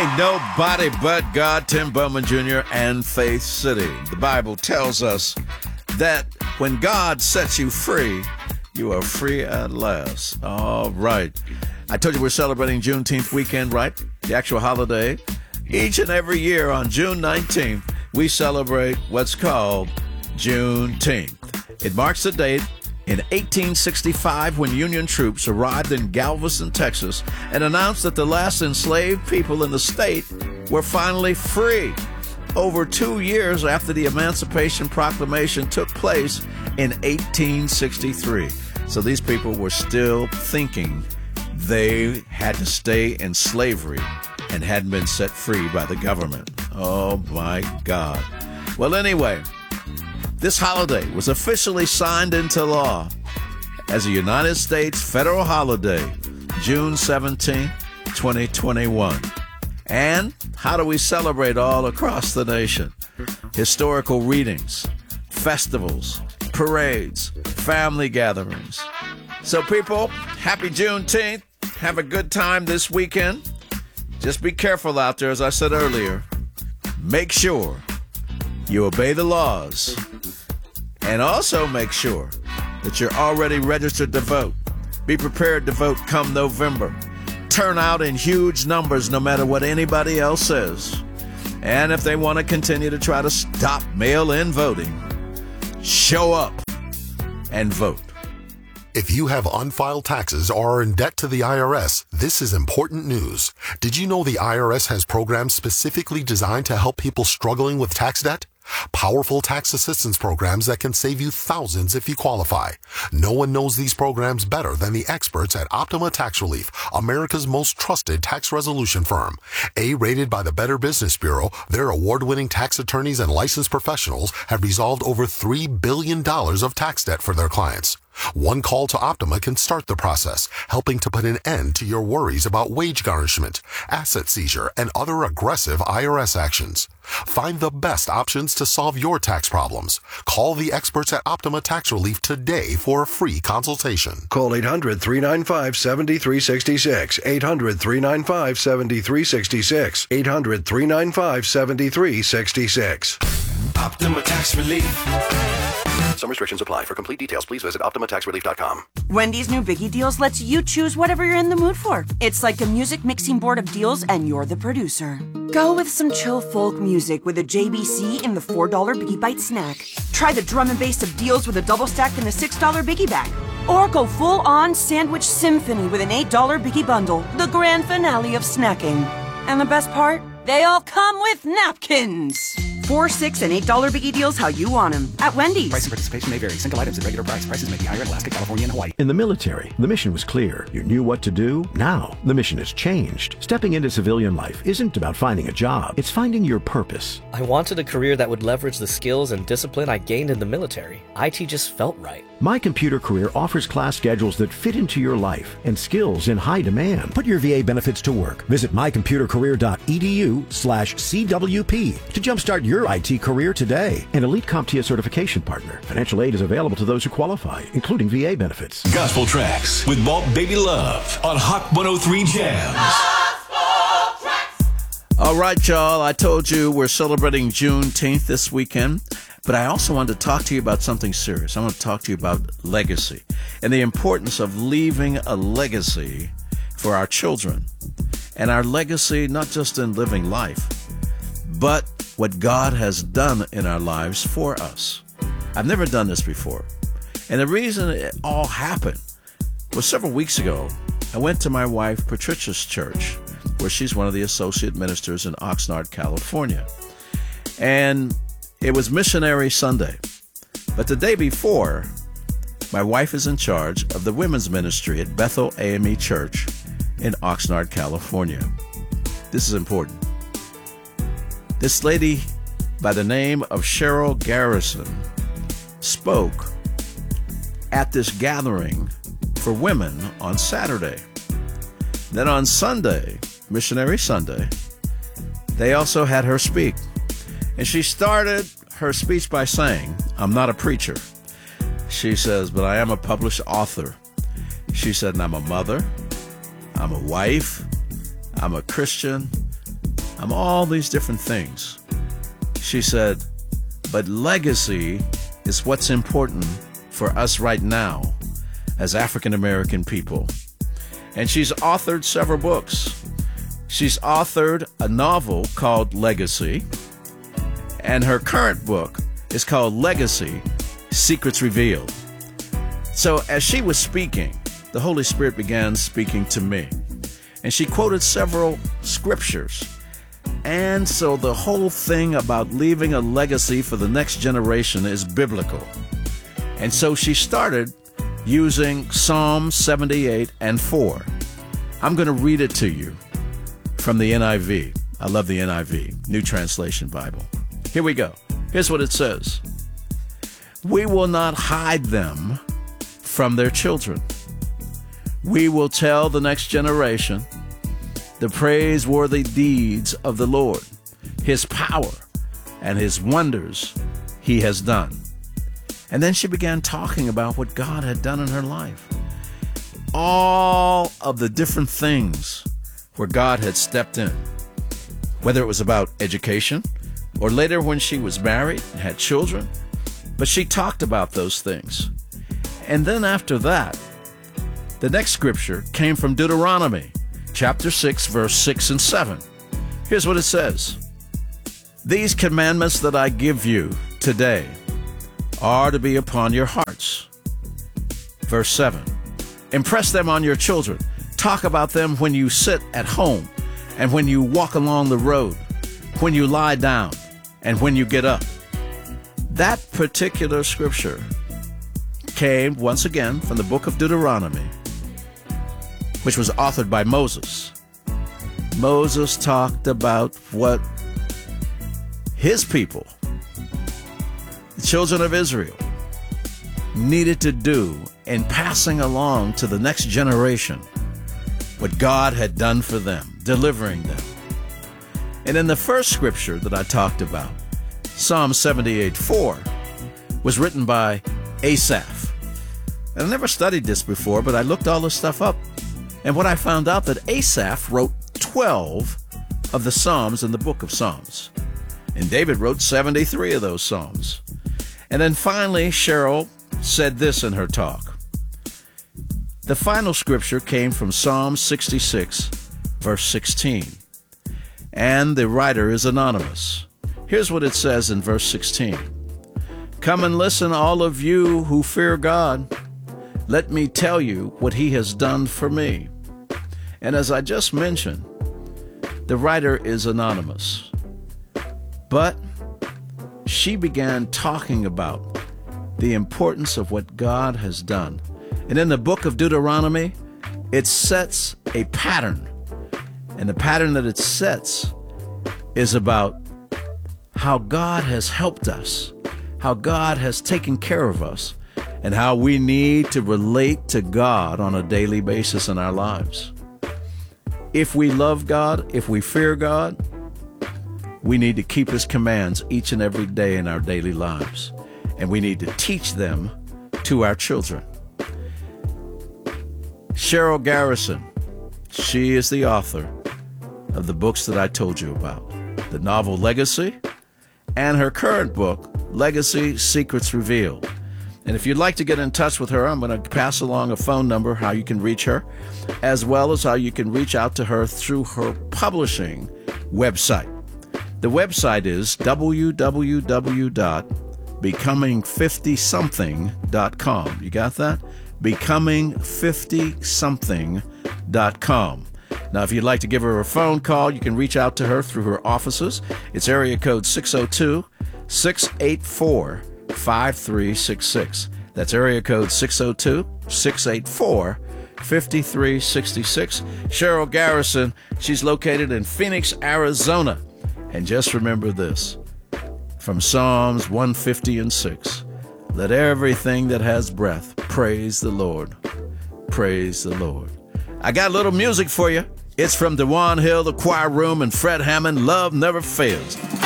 Ain't nobody but God, Tim Bowman Jr. and Faith City. The Bible tells us that when God sets you free, you are free at last. All right. I told you we're celebrating Juneteenth weekend, right? The actual holiday. Each and every year on June 19th, we celebrate what's called Juneteenth. It marks the date in 1865 when Union troops arrived in Galveston, Texas, and announced that the last enslaved people in the state were finally free. Over 2 years after the Emancipation Proclamation took place in 1863. So these people were still thinking they had to stay in slavery and hadn't been set free by the government. Oh my God. Well, anyway, this holiday was officially signed into law as a United States federal holiday, June 17, 2021. And how do we celebrate all across the nation? Historical readings, festivals, parades, family gatherings. So people, happy Juneteenth. Have a good time this weekend. Just be careful out there, as I said earlier. Make sure you obey the laws. And also make sure that you're already registered to vote. Be prepared to vote come November. Turn out in huge numbers no matter what anybody else says. And if they want to continue to try to stop mail-in voting, show up and vote. If you have unfiled taxes or are in debt to the IRS, this is important news. Did you know the IRS has programs specifically designed to help people struggling with tax debt? Powerful tax assistance programs that can save you thousands if you qualify. No one knows these programs better than the experts at Optima Tax Relief, America's most trusted tax resolution firm. A-rated by the Better Business Bureau, their award-winning tax attorneys and licensed professionals have resolved over $3 billion of tax debt for their clients. One call to Optima can start the process, helping to put an end to your worries about wage garnishment, asset seizure, and other aggressive IRS actions. Find the best options to solve your tax problems. Call the experts at Optima Tax Relief today for a free consultation. Call 800-395-7366. 800-395-7366. 800-395-7366. Optima Tax Relief. Some restrictions apply. For complete details, please visit OptimaTaxRelief.com. Wendy's new Biggie Deals lets you choose whatever you're in the mood for. It's like a music mixing board of deals, and you're the producer. Go with some chill folk music with a JBC in the $4 Biggie Bite snack. Try the drum and bass of deals with a double stack in the $6 Biggie Bag. Or go full-on sandwich symphony with an $8 Biggie Bundle, the grand finale of snacking. And the best part? They all come with napkins. $4, $6, and $8 Biggie Deals how you want them at Wendy's. Price and participation may vary. Single items at regular price. Prices may be higher in Alaska, California, and Hawaii. In the military, the mission was clear. You knew what to do. Now, the mission has changed. Stepping into civilian life isn't about finding a job. It's finding your purpose. I wanted a career that would leverage the skills and discipline I gained in the military. IT just felt right. My Computer Career offers class schedules that fit into your life and skills in high demand. Put your VA benefits to work. Visit mycomputercareer.edu/CWP to jumpstart your IT career today. An elite CompTIA certification partner. Financial aid is available to those who qualify, including VA benefits. Gospel Tracks with Walt Baby Love on Hot 103 Jams. All right, y'all. I told you we're celebrating Juneteenth this weekend, but I also wanted to talk to you about something serious. I want to talk to you about legacy and the importance of leaving a legacy for our children. And our legacy, not just in living life, but what God has done in our lives for us. I've never done this before. And the reason it all happened was several weeks ago. I went to my wife Patricia's church, where she's one of the associate ministers in Oxnard, California. And it was Missionary Sunday. But the day before, my wife is in charge of the women's ministry at Bethel AME Church in Oxnard, California. This is important. This lady by the name of Cheryl Garrison spoke at this gathering for women on Saturday. Then on Sunday, Missionary Sunday, they also had her speak. And she started her speech by saying, "I'm not a preacher." She says, "But I am a published author." She said, "And I'm a mother, I'm a wife, I'm a Christian, I'm all these different things. She said, but legacy is what's important for us right now as African American people. And she's authored several books. She's authored a novel called Legacy, and her current book is called Legacy, Secrets Revealed. So as she was speaking, the Holy Spirit began speaking to me, and she quoted several scriptures. And so the whole thing about leaving a legacy for the next generation is biblical. And so she started using Psalm 78 and 4. I'm going to read it to you from the NIV. I love the NIV, New Translation Bible. Here we go. Here's what it says. We will not hide them from their children. We will tell the next generation the praiseworthy deeds of the Lord, his power and his wonders he has done. And then she began talking about what God had done in her life. All of the different things where God had stepped in, whether it was about education or later when she was married and had children. But she talked about those things. And then after that, the next scripture came from Deuteronomy, chapter 6, verse 6 and 7. Here's what it says. These commandments that I give you today are to be upon your hearts. Verse 7. Impress them on your children. Talk about them when you sit at home and when you walk along the road, when you lie down and when you get up. That particular scripture came once again from the book of Deuteronomy, which was authored by Moses. Moses talked about what his people, the children of Israel, needed to do in passing along to the next generation what God had done for them, delivering them. And in the first scripture that I talked about, Psalm 78:4, was written by Asaph. And I never studied this before, but I looked all this stuff up. And what I found out that Asaph wrote 12 of the Psalms in the book of Psalms. And David wrote 73 of those Psalms. And then finally, Cheryl said this in her talk. The final scripture came from Psalm 66, verse 16. And the writer is anonymous. Here's what it says in verse 16. Come and listen, all of you who fear God. Let me tell you what he has done for me. And as I just mentioned, the writer is anonymous. But she began talking about the importance of what God has done. And in the book of Deuteronomy, it sets a pattern. And the pattern that it sets is about how God has helped us, how God has taken care of us, and how we need to relate to God on a daily basis in our lives. If we love God, if we fear God, we need to keep his commands each and every day in our daily lives. And we need to teach them to our children. Cheryl Garrison, she is the author of the books that I told you about. The novel Legacy and her current book, Legacy, Secrets Revealed. And if you'd like to get in touch with her, I'm going to pass along a phone number, how you can reach her, as well as how you can reach out to her through her publishing website. The website is www.becoming50something.com. You got that? Becoming50something.com. Now, if you'd like to give her a phone call, you can reach out to her through her offices. It's area code 602-684-5366. That's area code 602-684-5366. Cheryl Garrison, she's located in Phoenix, Arizona. And just remember this, from Psalms 150 and 6, let everything that has breath praise the Lord. Praise the Lord. I got a little music for you. It's from DeJuan Hill, the Choir Room, and Fred Hammond, Love Never Fails.